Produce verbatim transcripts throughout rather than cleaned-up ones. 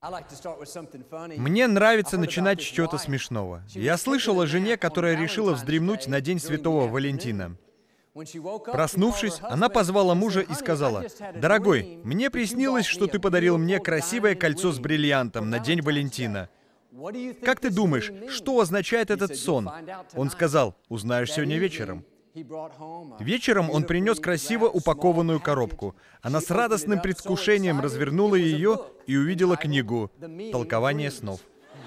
Мне нравится начинать с чего-то смешного. Я слышал о жене, которая решила вздремнуть на День Святого Валентина. Проснувшись, она позвала мужа и сказала: «Дорогой, мне приснилось, что ты подарил мне красивое кольцо с бриллиантом на День Валентина. Как ты думаешь, что означает этот сон?» Он сказал: «Узнаешь сегодня вечером». Вечером он принес красиво упакованную коробку. Она с радостным предвкушением развернула ее и увидела книгу «Толкование снов».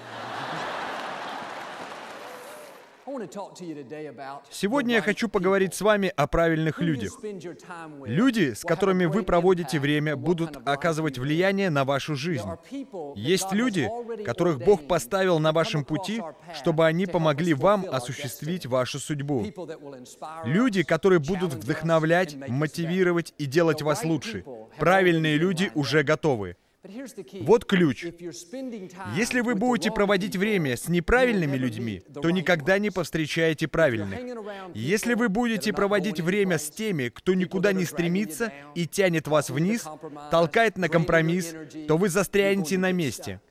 Сегодня я хочу поговорить с вами о правильных людях. Люди, с которыми вы проводите время, будут оказывать влияние на вашу жизнь. Есть люди, которых Бог поставил на вашем пути, чтобы они помогли вам осуществить вашу судьбу. Люди, которые будут вдохновлять, мотивировать и делать вас лучше. Правильные люди уже готовы. Вот ключ. Если вы будете проводить время с неправильными людьми, то никогда не повстречаете правильных. Если вы будете проводить время с теми, кто никуда не стремится и тянет вас вниз, толкает на компромисс, то вы застрянете на месте.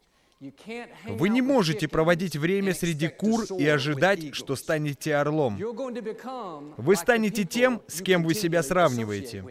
Вы не можете проводить время среди кур и ожидать, что станете орлом. Вы станете тем, с кем вы себя сравниваете.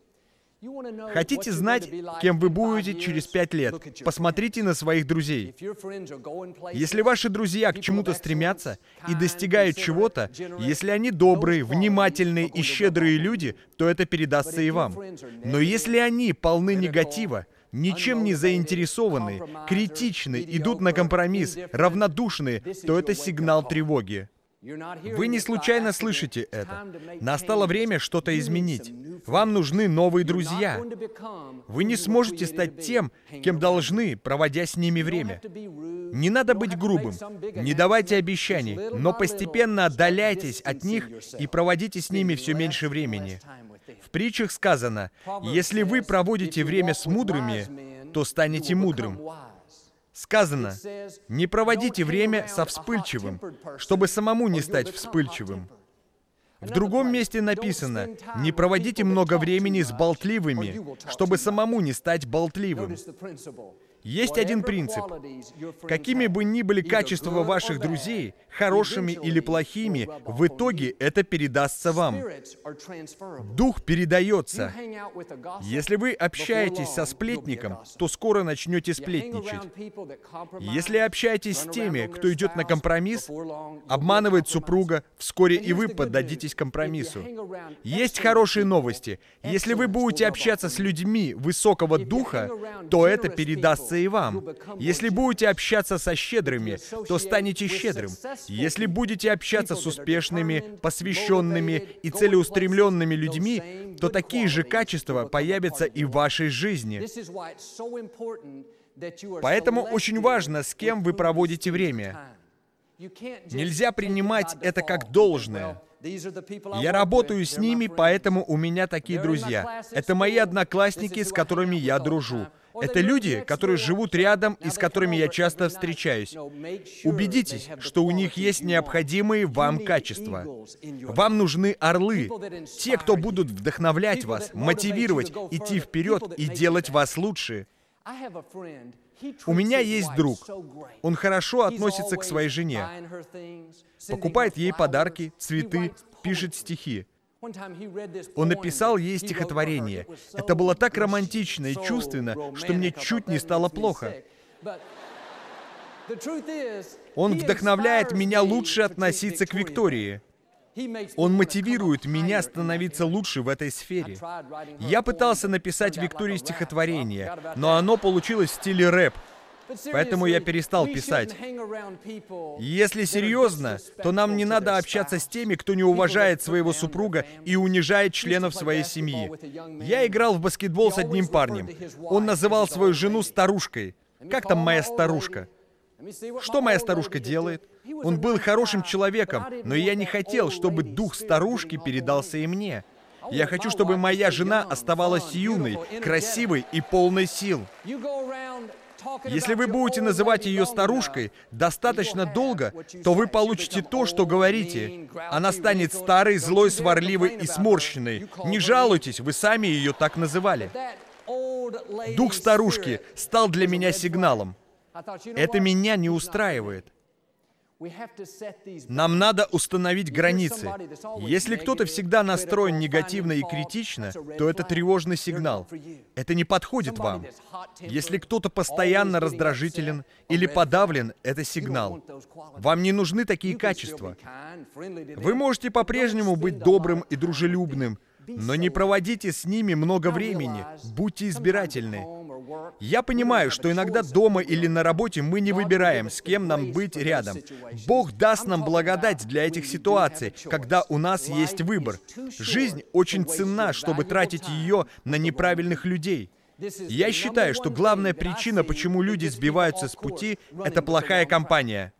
Хотите знать, кем вы будете через пять лет? Посмотрите на своих друзей. Если ваши друзья к чему-то стремятся и достигают чего-то, если они добрые, внимательные и щедрые люди, то это передастся и вам. Но если они полны негатива, ничем не заинтересованы, критичны, идут на компромисс, равнодушны, то это сигнал тревоги. Вы не случайно слышите это. Настало время что-то изменить. Вам нужны новые друзья. Вы не сможете стать тем, кем должны, проводя с ними время. Не надо быть грубым, не давайте обещаний, но постепенно отдаляйтесь от них и проводите с ними все меньше времени. В притчах сказано: «Если вы проводите время с мудрыми, то станете мудрым». Сказано: «Не проводите время со вспыльчивым, чтобы самому не стать вспыльчивым». В другом месте написано: «Не проводите много времени с болтливыми, чтобы самому не стать болтливым». Есть один принцип. Какими бы ни были качества ваших друзей, хорошими или плохими, в итоге это передастся вам. Дух передается. Если вы общаетесь со сплетником, то скоро начнете сплетничать. Если общаетесь с теми, кто идет на компромисс, обманывает супруга, вскоре и вы поддадитесь компромиссу. Есть хорошие новости. Если вы будете общаться с людьми высокого духа, то это передастся и вам. Если будете общаться со щедрыми, то станете щедрым. Если будете общаться с успешными, посвященными и целеустремленными людьми, то такие же качества появятся и в вашей жизни. Поэтому очень важно, с кем вы проводите время. Нельзя принимать это как должное. Я работаю с ними, поэтому у меня такие друзья. Это мои одноклассники, с которыми я дружу. Это люди, которые живут рядом и с которыми я часто встречаюсь. Убедитесь, что у них есть необходимые вам качества. Вам нужны орлы, те, кто будут вдохновлять вас, мотивировать, идти вперед и делать вас лучше. У меня есть друг. Он хорошо относится к своей жене. Покупает ей подарки, цветы, пишет стихи. Он написал ей стихотворение. Это было так романтично и чувственно, что мне чуть не стало плохо. Он вдохновляет меня лучше относиться к Виктории. Он мотивирует меня становиться лучше в этой сфере. Я пытался написать Виктории стихотворение, но оно получилось в стиле рэп. Поэтому я перестал писать. Если серьезно, то нам не надо общаться с теми, кто не уважает своего супруга и унижает членов своей семьи. Я играл в баскетбол с одним парнем. Он называл свою жену старушкой. Как там моя старушка? Что моя старушка делает? Он был хорошим человеком, но я не хотел, чтобы дух старушки передался и мне. Я хочу, чтобы моя жена оставалась юной, красивой и полной сил. Если вы будете называть ее старушкой достаточно долго, то вы получите то, что говорите. Она станет старой, злой, сварливой и сморщенной. Не жалуйтесь, вы сами ее так называли. Дух старушки стал для меня сигналом. Это меня не устраивает. Нам надо установить границы. Если кто-то всегда настроен негативно и критично, то это тревожный сигнал. Это не подходит вам. Если кто-то постоянно раздражителен или подавлен, это сигнал. Вам не нужны такие качества. Вы можете по-прежнему быть добрым и дружелюбным, но не проводите с ними много времени. Будьте избирательны. Я понимаю, что иногда дома или на работе мы не выбираем, с кем нам быть рядом. Бог даст нам благодать для этих ситуаций, когда у нас есть выбор. Жизнь очень ценна, чтобы тратить ее на неправильных людей. Я считаю, что главная причина, почему люди сбиваются с пути, это плохая компания.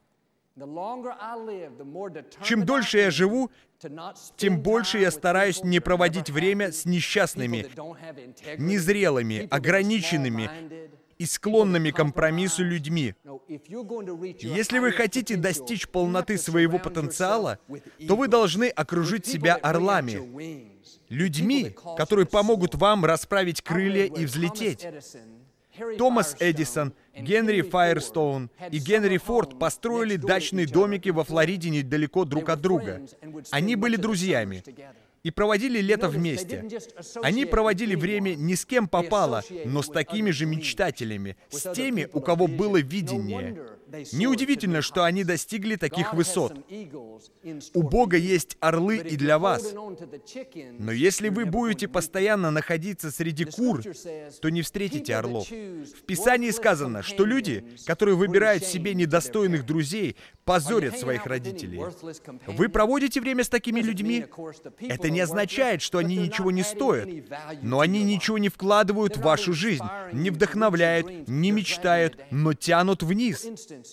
Чем дольше я живу, тем больше я стараюсь не проводить время с несчастными, незрелыми, ограниченными и склонными к компромиссу людьми. Если вы хотите достичь полноты своего потенциала, то вы должны окружить себя орлами, людьми, которые помогут вам расправить крылья и взлететь. Томас Эдисон, Генри Файерстоун и Генри Форд построили дачные домики во Флориде недалеко друг от друга. Они были друзьями и проводили лето вместе. Они проводили время не с кем попало, но с такими же мечтателями, с теми, у кого было видение. Неудивительно, что они достигли таких высот. У Бога есть орлы и для вас. Но если вы будете постоянно находиться среди кур, то не встретите орлов. В Писании сказано, что люди, которые выбирают себе недостойных друзей, позорят своих родителей. Вы проводите время с такими людьми? Это не означает, что они ничего не стоят, но они ничего не вкладывают в вашу жизнь, не вдохновляют, не мечтают, но тянут вниз.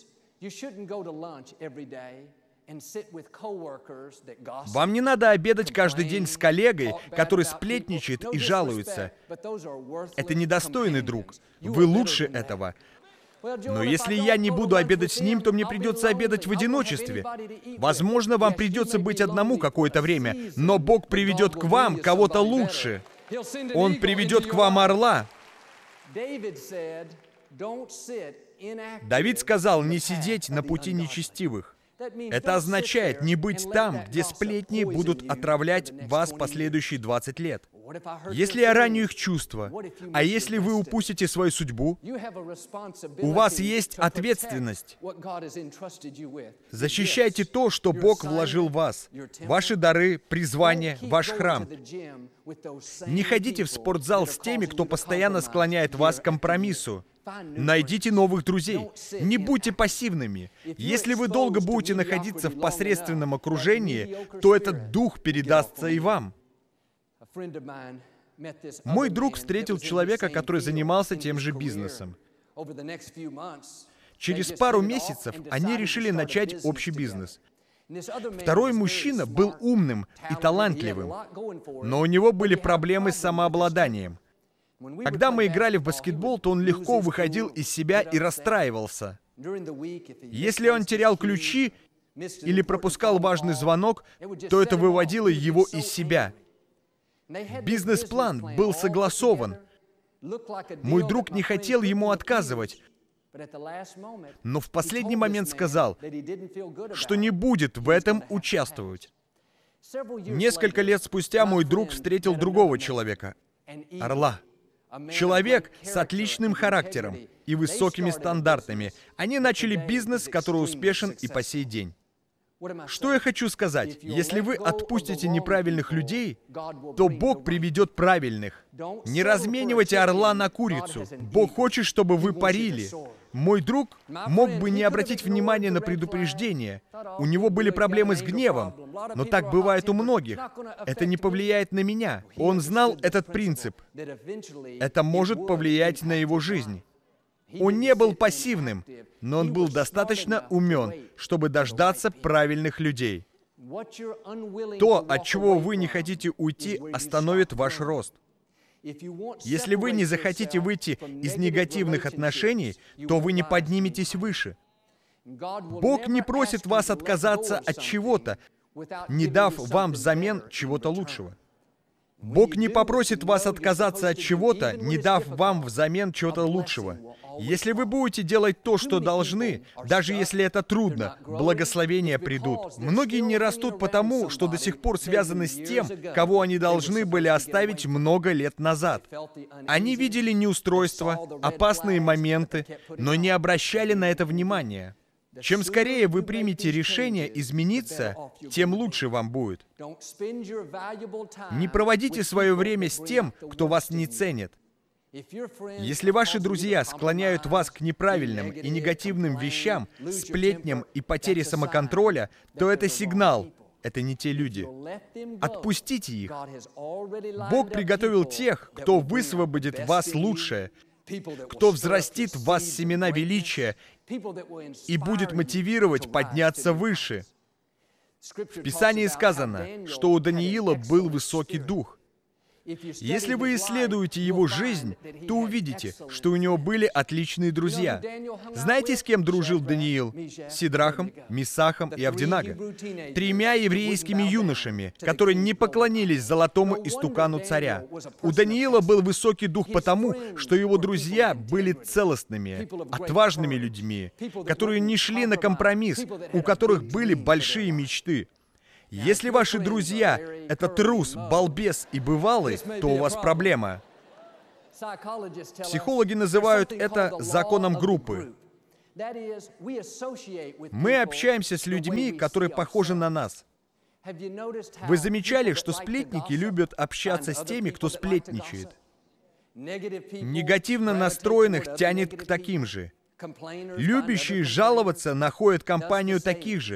Вам не надо обедать каждый день с коллегой, который сплетничает и жалуется. Это недостойный друг. Вы лучше этого. Но если я не буду обедать с ним, то мне придется обедать в одиночестве. Возможно, вам придется быть одному какое-то время, но Бог приведет к вам кого-то лучше. Он приведет к вам орла. Давид сказал не сидеть на пути нечестивых. Это означает не быть там, где сплетни будут отравлять вас последующие двадцать лет. Если я раню их чувства, а если вы упустите свою судьбу, у вас есть ответственность. Защищайте то, что Бог вложил в вас. Ваши дары, призвание, ваш храм. Не ходите в спортзал с теми, кто постоянно склоняет вас к компромиссу. Найдите новых друзей. Не будьте пассивными. Если вы долго будете находиться в посредственном окружении, то этот дух передастся и вам. Мой друг встретил человека, который занимался тем же бизнесом. Через пару месяцев они решили начать общий бизнес. Второй мужчина был умным и талантливым, но у него были проблемы с самообладанием. Когда мы играли в баскетбол, то он легко выходил из себя и расстраивался. Если он терял ключи или пропускал важный звонок, то это выводило его из себя. Бизнес-план был согласован. Мой друг не хотел ему отказывать, но в последний момент сказал, что не будет в этом участвовать. Несколько лет спустя мой друг встретил другого человека, орла. Человек с отличным характером и высокими стандартами. Они начали бизнес, который успешен и по сей день. Что я хочу сказать? Если вы отпустите неправильных людей, то Бог приведет правильных. Не разменивайте орла на курицу. Бог хочет, чтобы вы парили. Мой друг мог бы не обратить внимания на предупреждение. У него были проблемы с гневом, но так бывает у многих. Это не повлияет на меня. Он знал этот принцип. Это может повлиять на его жизнь. Он не был пассивным, но он был достаточно умен, чтобы дождаться правильных людей. То, от чего вы не хотите уйти, остановит ваш рост. Если вы не захотите выйти из негативных отношений, то вы не подниметесь выше. Бог не просит вас отказаться от чего-то, не дав вам взамен чего-то лучшего. Бог не попросит вас отказаться от чего-то, не дав вам взамен чего-то лучшего. Если вы будете делать то, что должны, даже если это трудно, благословения придут. Многие не растут потому, что до сих пор связаны с тем, кого они должны были оставить много лет назад. Они видели неустройства, опасные моменты, но не обращали на это внимания. Чем скорее вы примете решение измениться, тем лучше вам будет. Не проводите свое время с тем, кто вас не ценит. Если ваши друзья склоняют вас к неправильным и негативным вещам, сплетням и потере самоконтроля, то это сигнал. Это не те люди. Отпустите их. Бог приготовил тех, кто высвободит в вас лучшее, кто взрастит в вас семена величия и будет мотивировать подняться выше. В Писании сказано, что у Даниила был высокий дух. Если вы исследуете его жизнь, то увидите, что у него были отличные друзья. Знаете, с кем дружил Даниил? С Сидрахом, Мисахом и Авденаго. Тремя еврейскими юношами, которые не поклонились золотому истукану царя. У Даниила был высокий дух потому, что его друзья были целостными, отважными людьми, которые не шли на компромисс, у которых были большие мечты. Если ваши друзья — это трус, балбес и бывалый, то у вас проблема. Психологи называют это законом группы. Мы общаемся с людьми, которые похожи на нас. Вы замечали, что сплетники любят общаться с теми, кто сплетничает? Негативно настроенных тянет к таким же. Любящие жаловаться находят компанию таких же.